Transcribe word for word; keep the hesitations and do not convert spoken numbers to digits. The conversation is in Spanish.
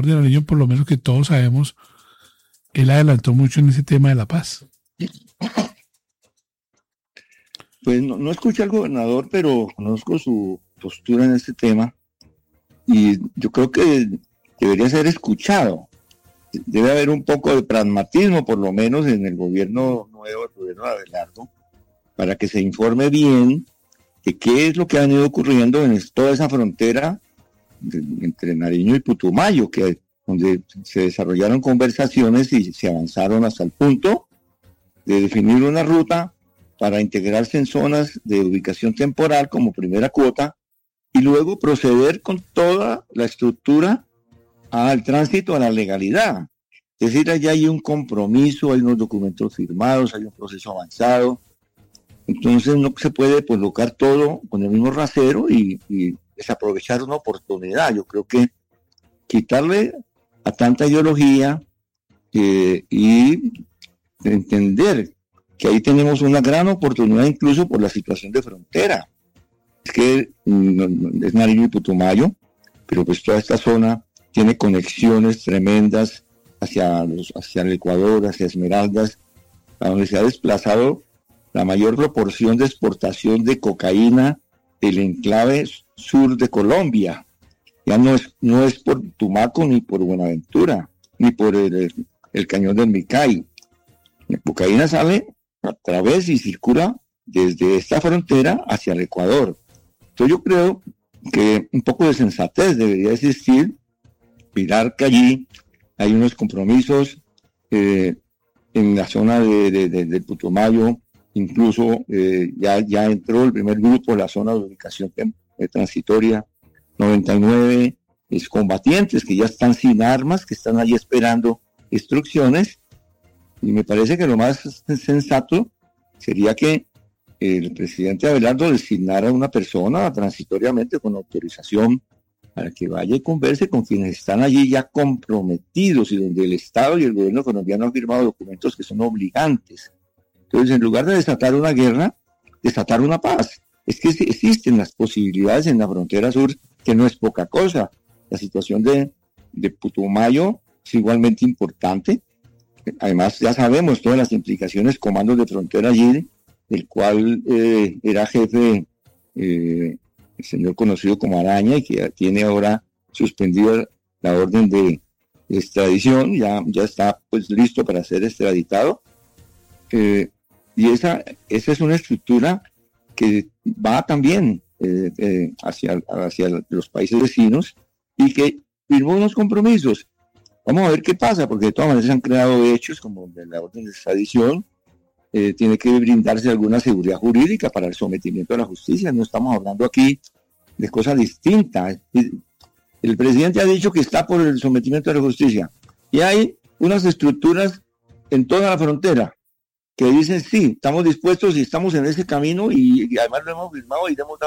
de Nariño, por lo menos que todos sabemos, él adelantó mucho en ese tema de la paz. Pues no, no escuché al gobernador, pero conozco su postura en este tema y yo creo que debería ser escuchado. Debe haber un poco de pragmatismo, por lo menos en el gobierno nuevo, el gobierno de Abelardo, para que se informe bien de qué es lo que ha ido ocurriendo en toda esa frontera de, entre Nariño y Putumayo, que donde se desarrollaron conversaciones y se avanzaron hasta el punto de definir una ruta para integrarse en zonas de ubicación temporal como primera cuota y luego proceder con toda la estructura al tránsito a la legalidad. Es decir, allá hay un compromiso, hay unos documentos firmados, hay un proceso avanzado. Entonces no se puede colocar todo con el mismo rasero y, y desaprovechar una oportunidad. Yo creo que quitarle a tanta ideología eh, y entender que ahí tenemos una gran oportunidad incluso por la situación de frontera. Es que mm, es Nariño y Putumayo, pero pues toda esta zona tiene conexiones tremendas hacia, los, hacia el Ecuador, hacia Esmeraldas, a donde se ha desplazado la mayor proporción de exportación de cocaína del enclave sur de Colombia. Ya no es, no es por Tumaco, ni por Buenaventura, ni por el, el, el cañón del Micay. La cocaína sale a través y circula desde esta frontera hacia el Ecuador. Entonces yo creo que un poco de sensatez debería existir, mirar que allí hay unos compromisos eh, en la zona de, de, de, del Putumayo, incluso eh, ya, ya entró el primer grupo, la zona de ubicación eh, transitoria, noventa y nueve es combatientes que ya están sin armas, que están allí esperando instrucciones, y me parece que lo más sensato sería que el presidente Abelardo designara a una persona transitoriamente con autorización para que vaya y converse con quienes están allí ya comprometidos y donde el Estado y el gobierno colombiano han firmado documentos que son obligantes. Entonces, en lugar de desatar una guerra, desatar una paz. Es que existen las posibilidades en la frontera sur, que no es poca cosa. La situación de, de Putumayo es igualmente importante. Además, ya sabemos todas las implicaciones, comandos de frontera allí, el cual eh, era jefe, eh, el señor conocido como Araña, y que tiene ahora suspendida la orden de extradición, ya, ya está pues listo para ser extraditado. Eh, y esa, esa es una estructura que va también eh, eh, hacia, hacia los países vecinos y que firmó unos compromisos. Vamos a ver qué pasa, porque de todas maneras se han creado hechos como de la orden de extradición. Eh, tiene que brindarse alguna seguridad jurídica para el sometimiento a la justicia. No estamos hablando aquí de cosas distintas. El presidente ha dicho que está por el sometimiento a la justicia y hay unas estructuras en toda la frontera que dicen sí, estamos dispuestos y estamos en ese camino y, y además lo hemos firmado y hemos dado